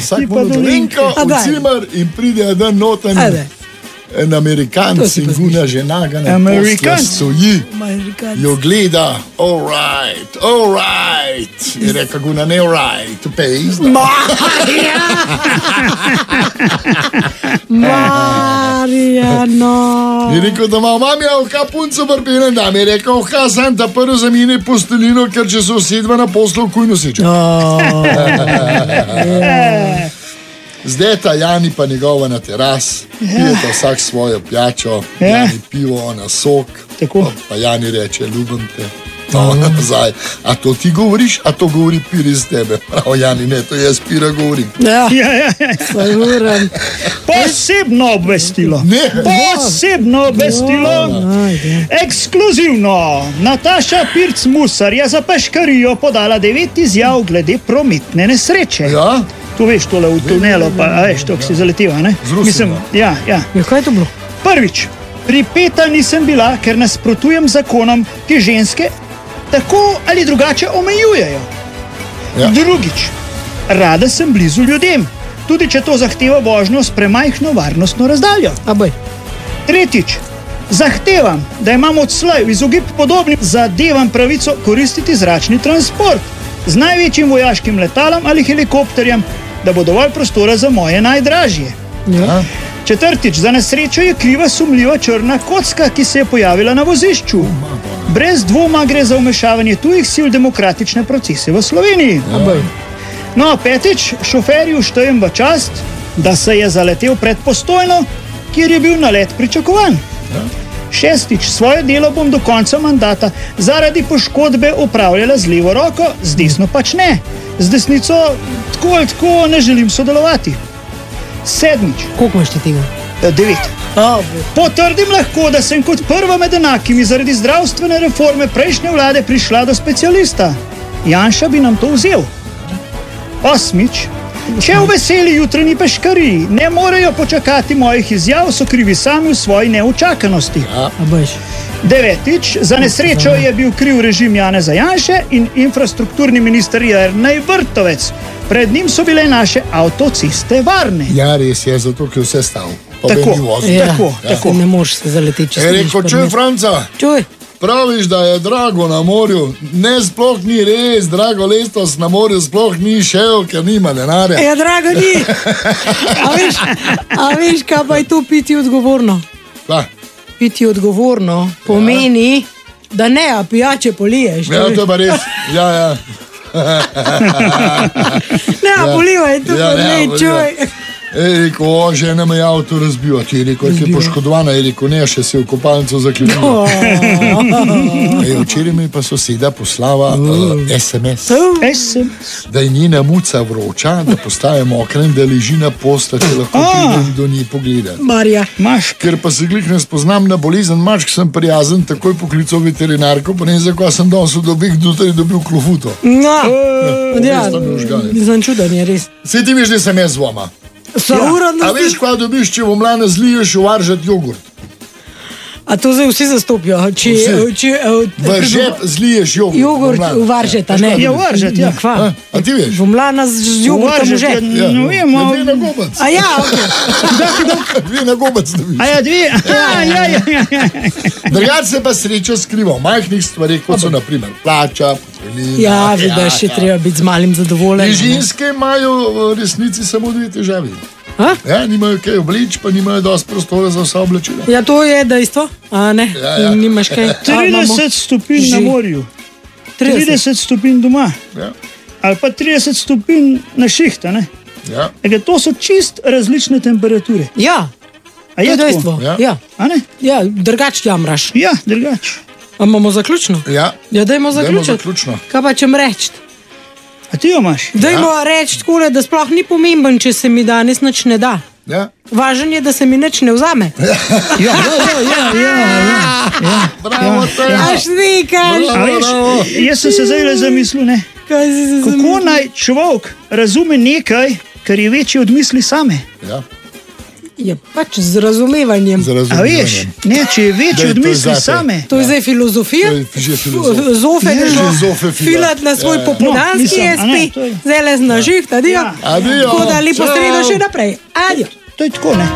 vsak modolinko v cimer in pridejo dan noten en Amerikanc in guna žena ga na posla stoji, jo gleda, all right, in reka guna ne all right, to pay izda. Marija, no. Je rekel, da mam ja, ka punco brpenen dam, je rekel, ka sam ta prvo zamine postelino, ker če so sedva na poslu, kujno seča. Zdaj ta Jani pa njegova na teras, pijeta vsak svojo pijačo, Jani pivo, ona sok, pa Jani reče, ljubim te. Nazaj. A to ti govoriš, a to govori Pir iz tebe. Prav, Jani, ne, to jaz Pira govorim. Posebno obvestilo. Ekskluzivno. Nataša Pirc-Musar je za Peškarijo podala 9 izjav glede prometne nesreče. Ja? Tu veš tole v tunelu, pa veš, to, ki si zaletiva, ne? Zrusila. Ja. Kaj je to bilo? Prvič, pripeta nisem bila, ker nasprotujem zakonom, ki ženske tako ali drugače omejujejo. Ja. Drugič, rada sem blizu ljudem, tudi če to zahteva vožnjo s premajhno varnostno razdaljo. Tretjič, zahtevam, da imam odslej v izogib podobnim zadevam pravico koristiti zračni transport z največjim vojaškim letalom ali helikopterjem, da bo dovolj prostora za moje najdražje. Ja. Četrtič, za nesrečo je kriva sumljiva črna kocka, ki se je pojavila na vozišču. Brez dvoma gre za vmešavanje tujih sil v demokratične procese v Sloveniji. No, petič, šoferju štejem v čast, da se je zaletel pred Postojno, kjer je bil nalet pričakovan. Šestič, svoje delo bom do konca mandata zaradi poškodbe opravljala z levo roko, z desno pač ne. Z desnico tako ali tako ne želim sodelovati. Sedmič. Koliko imaš ti tega? 9. Potrdim lahko, da sem kot prva med enakimi zaradi zdravstvene reforme prejšnje vlade prišla do specialista. Janša bi nam to vzel. 8. Če v veseli jutranji Peškariji ne morejo počakati mojih izjav, so krivi sami v svoji neučakanosti. 9. Za nesrečo je bil kriv režim Janeza Janše in infrastrukturni minister Jernej Vrtovec. Pred njim so bile naše avtoceste varne. Ja, res je, zato ki vse stav. Tako. Ne moreš se zaleteti, če Je rekel, čuj, Franca, Čuj. praviš, da je drago na morju. Ne, sploh ni res, drago letos na morju sploh ni šel, ker nima denarja. Ja, drago ni. A veš, kaj pa je to piti odgovorno? Pa. Piti odgovorno pomeni, da ne, a pijače poliješ. Ja, to je pa res. Ja. Ne, a polivaj, to pa ne, čuj. Je rekel, žena me je avto razbila. Ti je rekel, je poškodovana. Je rekel, ne, še se v kopalnico zaklenila. Včeraj mi pa soseda poslala SMS. Da je njena muca vroča, da postaje mokra in da leži na posla, če lahko pridem do nje pogledati. Marija. Ker pa se glih ne spoznam na bolezen mačk, sem prijazen, takoj poklical veterinarko, pa ne vem, zakaj sem danes dobil klofuto. Ja, nisem čuden, je res. Sej ti veš, da sem jaz z vama. A veš, kaj dobiš, če v mlane zliješ v varžet jogurt? A to zdaj vsi zastopijo? V žep zliješ jogurt. Jogurt v varžet, a ne? Ja, v varžet, ja. A ti veš? V mlana z jogurtom v žep. Ne vem, Dve na gobac. A ja, ok. Dve na gobac dobiš. A ja, dve? Drugače se pa sreča skriva v majhnih stvarih, kot so naprimer plača, pokojnina. Ja, vidiš, je treba biti z malim zadovoljen. In ženske imajo v resnici samo dve težavi. Ja, nimajo kaj obleč, pa nimajo dosti prostora za vsa oblačila. Ja, to je dejstvo, a ne? Ja. Nimaš kaj? 30 stopinj na morju, 30 stopinj doma, ali pa 30 stopinj na šihta, ne? Ja. To so čist različne temperature. Ja, to je dejstvo. Ja, drugač jamraš. Ja, drugač. A imamo zaključno? Ja, dajmo zaključiti. Kaj pa čem reči? A ti jo imaš? Dajmo reči takole, da sploh ni pomemben, če se mi danes nič ne da. Ja. Važen je, da se mi nič ne vzame. Ja. Bravo, Aš nikaš. Jaz sem se zdaj zamislil, ne? Kako naj človek razume nekaj, kar je večje od misli same? Ja. Je pač z razumevanjem. A veš, ne, če je večji od misli same. To je zdaj filozofija. Filozofe filat na svoj popoldanski SP. Zdaj le z naživ, adijo. Tako da lepo sredo še naprej. Adijo. To je tako, ne?